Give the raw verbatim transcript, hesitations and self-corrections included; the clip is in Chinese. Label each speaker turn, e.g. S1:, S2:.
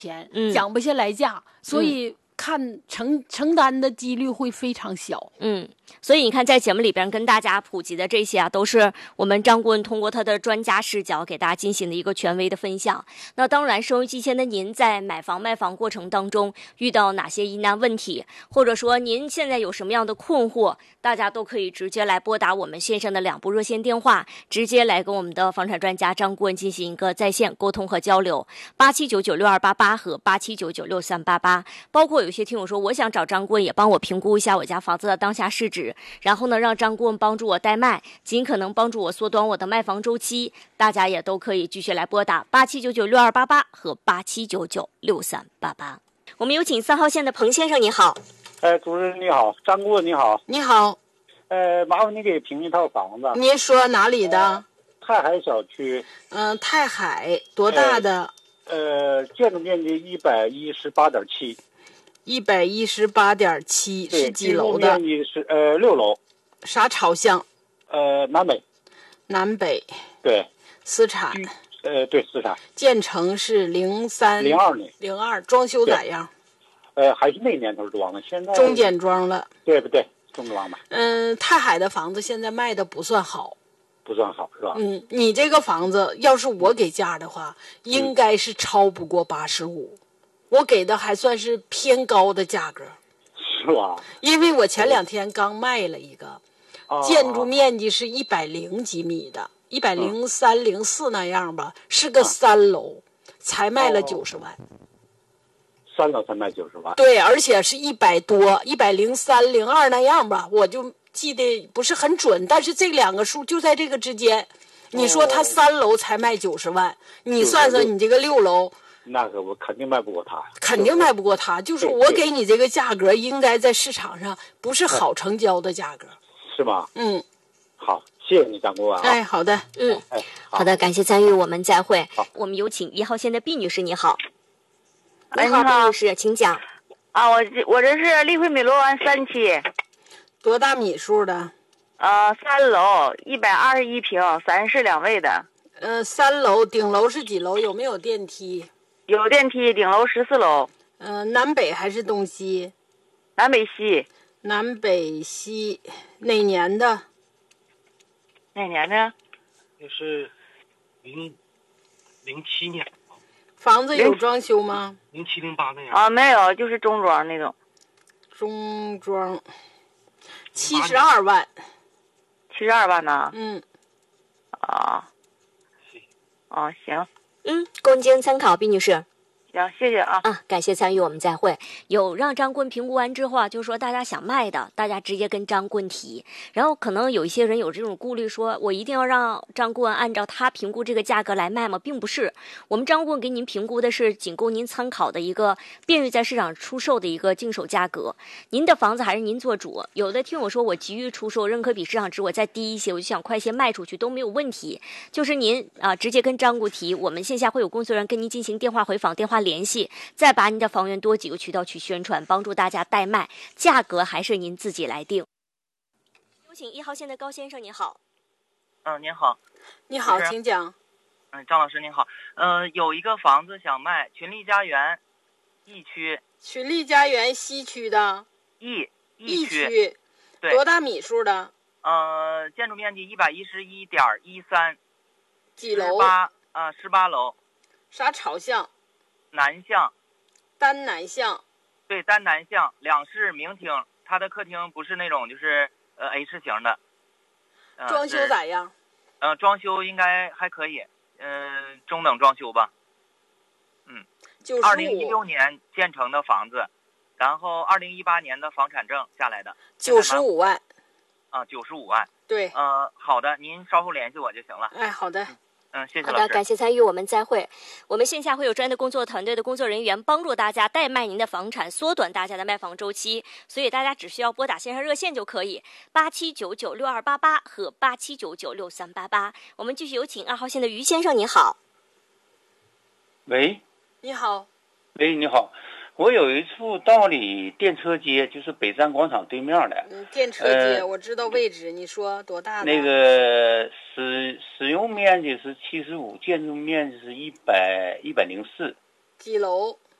S1: 钱，
S2: 嗯，
S1: 讲不下来价，所以看承承担的几率会非常小。
S2: 嗯，所以你看，在节目里边跟大家普及的这些啊，都是我们张顾问通过他的专家视角给大家进行的一个权威的分享。那当然，收音机前的您在买房卖房过程当中遇到哪些疑难问题，或者说您现在有什么样的困惑，大家都可以直接来拨打我们线上的两部热线电话，直接来跟我们的房产专家张顾问进行一个在线沟通和交流。八七九九六二八八和八七九九六三八八，包括有些听友说，我想找张顾问也帮我评估一下我家房子的当下市值，然后呢，让张顾问帮助我代卖，尽可能帮助我缩短我的卖房周期。大家也都可以继续来拨打八七九九六二八八和八七九九六三八八。我们有请三号线的彭先生，你好。
S3: 哎，主任你好，张顾问你好。
S4: 你好。
S3: 呃，麻烦你给评一套房子。
S4: 您说哪里的？
S3: 呃、太海小区。
S4: 嗯、呃，太海多大的？
S3: 呃，呃建筑面积一百一十八点七。
S4: 一百一十八点七是几楼的？
S3: 面积是呃六楼。
S4: 啥朝向？
S3: 呃，南北。
S4: 南北。
S3: 对。
S4: 私产。
S3: 呃，对，私产。
S4: 建成是零三。
S3: 零二年。
S4: 零二，装修咋样？
S3: 呃，还是那年头装的，现在。
S4: 中间装了。
S3: 对不对？中装吧。
S4: 嗯，太海的房子现在卖的不算好。
S3: 不算好是吧？
S4: 嗯，你这个房子要是我给价的话，嗯、应该是超不过八十五。我给的还算是偏高的价格，
S3: 是吧？
S4: 因为我前两天刚卖了一个，哦、建筑面积是一百零几米的，一百零三零四那样吧，是个三楼，才卖了九十万。
S3: 三楼才卖九十万？
S4: 对，而且是一百多，一百零三零二那样吧，我就记得不是很准，但是这两个数就在这个之间。你说他三楼才卖九十万，你算算你这个六楼。
S3: 那个我肯定卖不过他，
S4: 肯定卖不过他。就是我给你这个价格，应该在市场上不是好成交的价格，
S3: 是吗？
S4: 嗯，
S3: 好，谢谢你，张顾问啊。
S4: 哎，好的，
S2: 嗯，
S3: 哎，
S2: 好的，感谢参与，我们再会。
S3: 好，
S2: 我们有请一号线的毕女士，你好。
S5: 你
S2: 好，毕女士，请讲。
S5: 啊，我这我这是丽惠美罗湾三期，
S4: 多大米数的？
S5: 呃，三楼，一百二十一平，三室两卫的。
S4: 呃，三楼，顶楼是几楼？有没有电梯？
S5: 有电梯，顶楼十四楼。
S4: 呃，南北还是东西？
S5: 南北西。
S4: 南北西，哪年的？
S5: 哪年的？
S6: 就是零零七年。
S4: 房子有装修吗？
S6: 零七零八那样。
S5: 啊，没有，就是中装那种。
S4: 中装，七十二万。
S5: 七十二万呢？
S4: 嗯。
S5: 啊。啊，行。
S2: 嗯，供经参考，毕女士。
S5: 行，谢谢啊。
S2: 啊，感谢参与，我们再会。有让张棍评估完之后啊，就是说大家想卖的，大家直接跟张棍提。然后可能有一些人有这种顾虑说，我一定要让张棍按照他评估这个价格来卖吗？并不是，我们张棍给您评估的是仅供您参考的一个便于在市场出售的一个净手价格。您的房子还是您做主。有的听我说我急于出售，认可比市场值我再低一些，我就想快些卖出去都没有问题。就是您啊，直接跟张棍提，我们线下会有工作人员跟您进行电话回访、电话联系，再把您的房源多几个渠道去宣传，帮助大家代卖，价格还是您自己来定。有请一号线的高先生，您好。
S7: 嗯，您好。
S4: 你好，请讲。
S7: 嗯，张老师您好。嗯、呃，有一个房子想卖，群力家园，E区。
S4: 群力家园西区的。
S7: E
S4: E
S7: 区。
S4: 区。
S7: 对。
S4: 多大米数的？
S7: 呃，建筑面积一百一十一点一三。
S4: 几楼？
S7: 八啊，十八楼。
S4: 啥朝向？
S7: 南向。
S4: 单南向。
S7: 对，单南向，两室明厅，它的客厅不是那种就是呃 H 型的。呃、
S4: 装修咋样？
S7: 呃，装修应该还可以，嗯、呃，中等装修吧。嗯。二零一六年建成的房子，然后二零一八年的房产证下来的。
S4: 九十五万。
S7: 啊，九十五万。
S4: 对。
S7: 呃，好的，您稍后联系我就行了。
S4: 哎，好的。
S7: 嗯嗯，谢谢
S2: 老师。好的，感谢参与，我们再会。我们线下会有专业的工作团队的工作人员帮助大家代卖您的房产，缩短大家的卖房周期。所以大家只需要拨打线上热线就可以，八七九九六二八八和八七九九六三八八。我们继续有请二号线的于先生，你好。
S8: 喂。
S4: 你好。
S8: 喂，你好。我有一处道里电车街，就是北站广场对面的。
S4: 嗯，电车街、呃、我知道位置。你说多大的？
S8: 那个使使用面积是七十五，建筑面积是一百一百零四。
S4: 几楼？